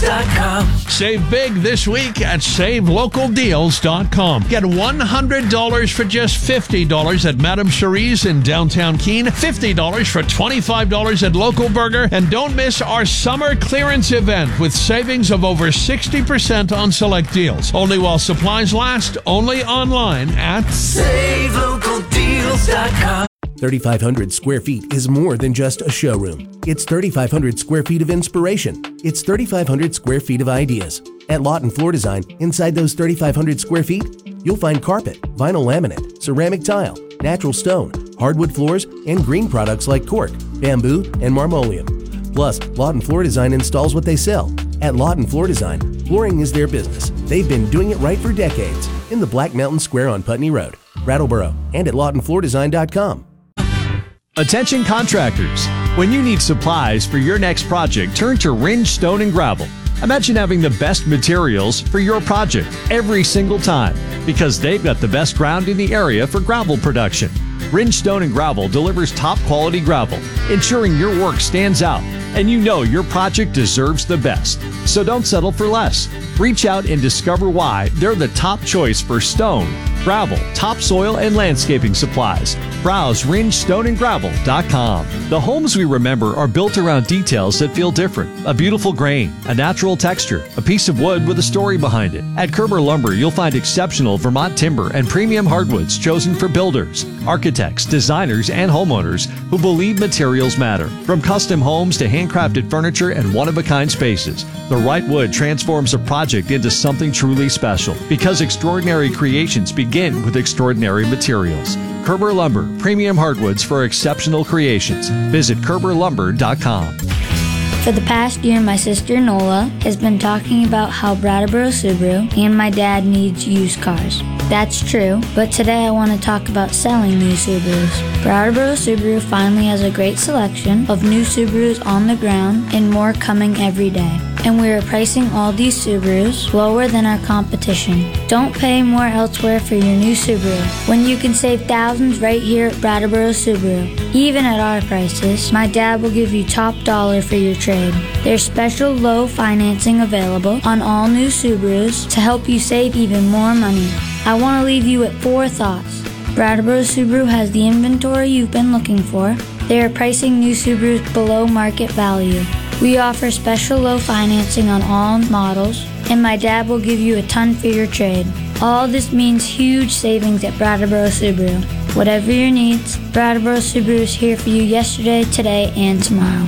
Save big this week at SaveLocalDeals.com. Get $100 for just $50 at Madame Cherie's in downtown Keene, $50 for $25 at Local Burger, and don't miss our summer clearance event with savings of over 60% on select deals. Only while supplies last, only online at SaveLocalDeals.com. 3,500 square feet is more than just a showroom. It's 3,500 square feet of inspiration. It's 3,500 square feet of ideas. At Lawton Floor Design, inside those 3,500 square feet, you'll find carpet, vinyl laminate, ceramic tile, natural stone, hardwood floors, and green products like cork, bamboo, and marmoleum. Plus, Lawton Floor Design installs what they sell. At Lawton Floor Design, flooring is their business. They've been doing it right for decades in the Black Mountain Square on Putney Road, Brattleboro, and at LawtonFloorDesign.com. Attention contractors. When you need supplies for your next project, turn to Ringe Stone and Gravel. Imagine having the best materials for your project every single time because they've got the best ground in the area for gravel production. Ringe Stone and Gravel delivers top quality gravel, ensuring your work stands out and you know your project deserves the best. So don't settle for less. Reach out and discover why they're the top choice for stone, gravel, topsoil, and landscaping supplies. Browse RingeStoneandGravel.com. The homes we remember are built around details that feel different. A beautiful grain, a natural texture, a piece of wood with a story behind it. At Kerber Lumber, you'll find exceptional Vermont timber and premium hardwoods chosen for builders, architects, designers, and homeowners who believe materials matter. From custom homes to handcrafted furniture and one-of-a-kind spaces, the right wood transforms a project into something truly special because extraordinary creations begin with extraordinary materials. Kerber Lumber, premium hardwoods for exceptional creations. Visit KerberLumber.com. For the past year, my sister Nola has been talking about how Brattleboro Subaru and my dad needs used cars. That's true, but today I want to talk about selling new Subarus. Brattleboro Subaru finally has a great selection of new Subarus on the ground and more coming every day. And we are pricing all these Subarus lower than our competition. Don't pay more elsewhere for your new Subaru when you can save thousands right here at Brattleboro Subaru. Even at our prices, my dad will give you top dollar for your trade. There's special low financing available on all new Subarus to help you save even more money. I want to leave you with 4 thoughts. Brattleboro Subaru has the inventory you've been looking for. They are pricing new Subarus below market value. We offer special low financing on all models, and my dad will give you a ton for your trade. All this means huge savings at Brattleboro Subaru. Whatever your needs, Brattleboro Subaru is here for you yesterday, today, and tomorrow.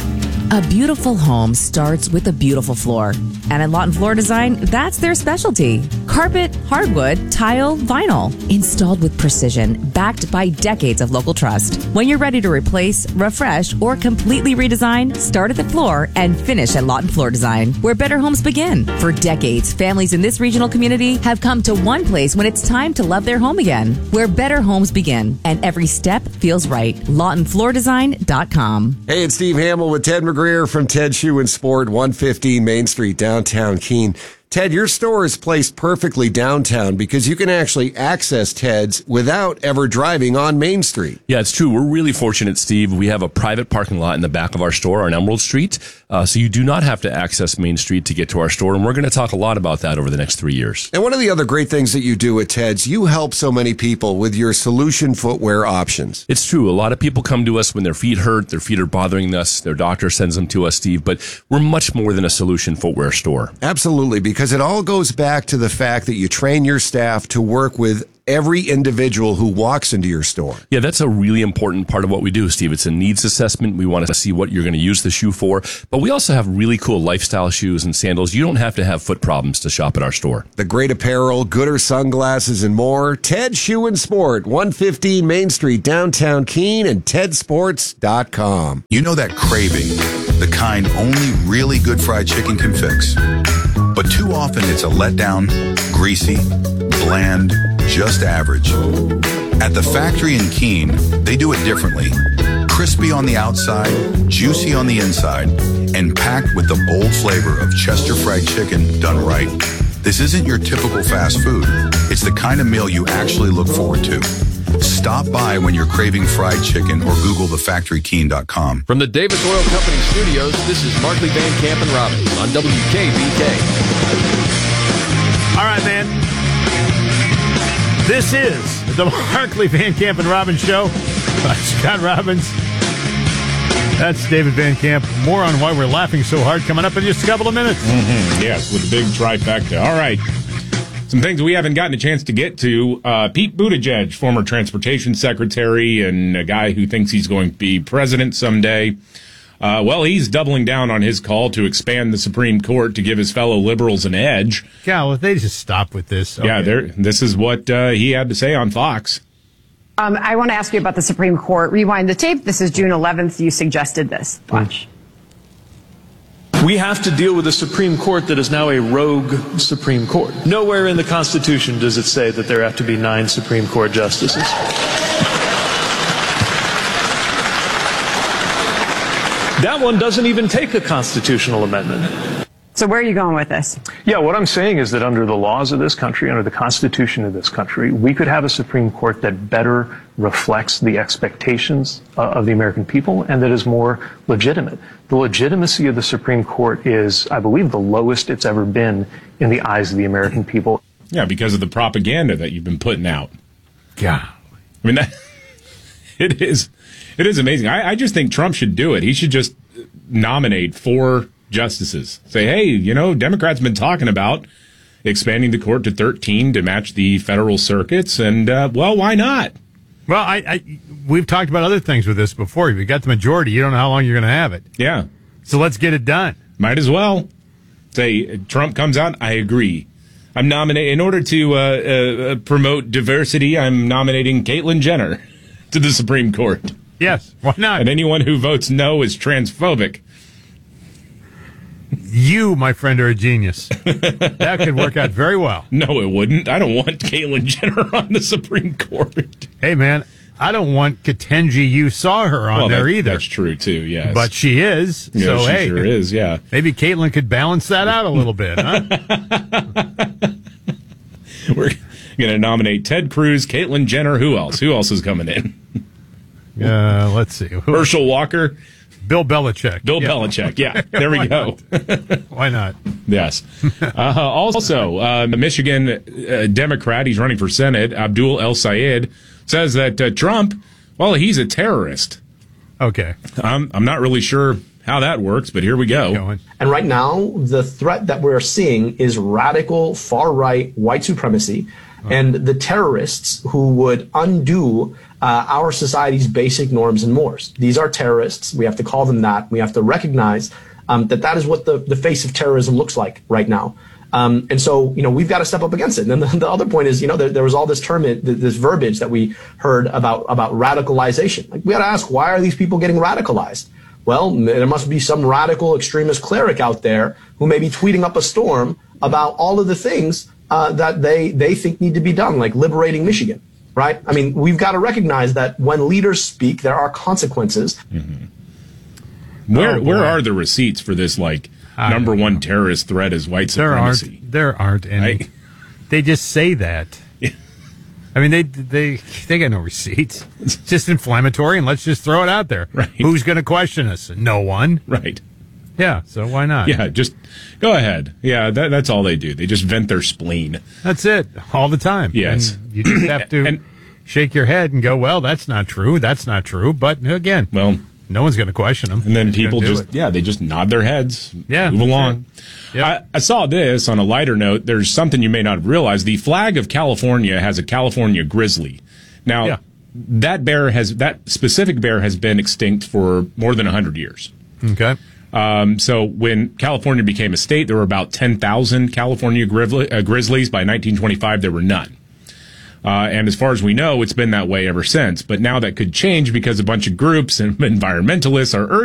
A beautiful home starts with a beautiful floor. And at Lawton Floor Design, that's their specialty. Carpet, hardwood, tile, vinyl. Installed with precision, backed by decades of local trust. When you're ready to replace, refresh, or completely redesign, start at the floor and finish at Lawton Floor Design, where better homes begin. For decades, families in this regional community have come to one place when it's time to love their home again, where better homes begin. And every step feels right. LawtonFloorDesign.com. Hey, it's Steve Hamill with Ted McGreer from Ted Shoe and Sport, 115 Main Street, downtown Keene. Ted, your store is placed perfectly downtown because you can actually access Ted's without ever driving on Main Street. Yeah, it's true. We're really fortunate, Steve. We have a private parking lot in the back of our store on Emerald Street, so you do not have to access Main Street to get to our store, and we're going to talk a lot about that over the next 3 years. And one of the other great things that you do at Ted's, you help so many people with your solution footwear options. It's true. A lot of people come to us when their feet hurt, their feet are bothering us, their doctor sends them to us, Steve, but we're much more than a solution footwear store. Absolutely, because it all goes back to the fact that you train your staff to work with every individual who walks into your store. Yeah, that's a really important part of what we do, Steve. It's a needs assessment. We want to see what you're going to use the shoe for, but we also have really cool lifestyle shoes and sandals. You don't have to have foot problems to shop at our store. The great apparel, Gooder sunglasses, and more. Ted Shoe and Sport, 115 Main Street, downtown Keene, and TedSports.com. You know that craving, the kind only really good fried chicken can fix. But too often it's a letdown, greasy, bland, just average. At the factory in Keene, they do it differently. Crispy on the outside, juicy on the inside, and packed with the bold flavor of Chester fried chicken done right. This isn't your typical fast food. It's the kind of meal you actually look forward to. Stop by when you're craving fried chicken or Google thefactorykeen.com. From the Davis Oil Company studios, this is Markley, Van Camp, and Robbins on WKBK. All right, man. This is the Markley, Van Camp, and Robbins show. Scott Robbins. That's David Van Camp. More on why we're laughing so hard coming up in just a couple of minutes. Mm-hmm. Yes, with the big trifecta. All right. Some things we haven't gotten a chance to get to. Pete Buttigieg, former transportation secretary and a guy who thinks he's going to be president someday. He's doubling down on his call to expand the Supreme Court to give his fellow liberals an edge. Yeah, well, they just stop with this. Okay. Yeah, this is what he had to say on Fox. I want to ask you about the Supreme Court. Rewind the tape. This is June 11th. You suggested this. Watch. We have to deal with a Supreme Court that is now a rogue Supreme Court. Nowhere in the Constitution does it say that there have to be 9 Supreme Court justices. That one doesn't even take a constitutional amendment. So where are you going with this? Yeah, what I'm saying is that under the laws of this country, under the Constitution of this country, we could have a Supreme Court that better reflects the expectations of the American people and that is more legitimate. The legitimacy of the Supreme Court is, I believe, the lowest it's ever been in the eyes of the American people. Yeah, because of the propaganda that you've been putting out. Yeah. I mean, it is amazing. I just think Trump should do it. He should just nominate 4 justices. Say, hey, Democrats been talking about expanding the court to 13 to match the federal circuits, and, why not? Well, we've talked about other things with this before. If you got the majority, you don't know how long you're going to have it. Yeah. So let's get it done. Might as well. Say, Trump comes out, I agree. I'm nominating, in order to promote diversity, I'm nominating Caitlyn Jenner to the Supreme Court. Yes, why not? And anyone who votes no is transphobic. You, my friend, are a genius. That could work out very well. No, it wouldn't. I don't want Caitlyn Jenner on the Supreme Court. Hey, man, I don't want Ketanji. You saw her on there either. That's true, too, yes. But she is. Yeah, so, she sure is, yeah. Maybe Caitlyn could balance that out a little bit, huh? We're going to nominate Ted Cruz, Caitlyn Jenner. Who else? Who else is coming in? Let's see. Herschel Walker. Bill Belichick. Belichick, yeah. There we go. Why not? Yes. Also, Michigan Democrat, he's running for Senate, Abdul El Sayed, says that Trump, he's a terrorist. Okay. I'm not really sure how that works, but here we go. And right now, the threat that we're seeing is radical, far-right white supremacy and the terrorists who would undo our society's basic norms and mores. These are terrorists. We have to call them that. We have to recognize that is what the face of terrorism looks like right now. And so, we've got to step up against it. And then the other point is, there was all this this verbiage that we heard about radicalization. Like, we got to ask, why are these people getting radicalized? Well, there must be some radical extremist cleric out there who may be tweeting up a storm about all of the things that they think need to be done, like liberating Michigan. Right? I mean, we've got to recognize that when leaders speak, there are consequences. Mm-hmm. Where are the receipts for this, number one terrorist threat is white supremacy? There aren't any. They just say that. Yeah. I mean, they got no receipts. It's just inflammatory, and let's just throw it out there. Right. Who's going to question us? No one. Right. Yeah, so why not? Yeah, just go ahead. Yeah, that's all they do. They just vent their spleen. That's it, all the time. Yes. And you just have to shake your head and go, well, that's not true. That's not true. But again, no one's going to question them. And then people they just nod their heads. Yeah. Move along. Yep. I saw this on a lighter note. There's something you may not realize. The flag of California has a California grizzly. Now, that specific bear has been extinct for more than 100 years. Okay. So when California became a state, there were about 10,000 California grizzlies. By 1925, there were none. And as far as we know, it's been that way ever since. But now that could change because a bunch of groups and environmentalists are urging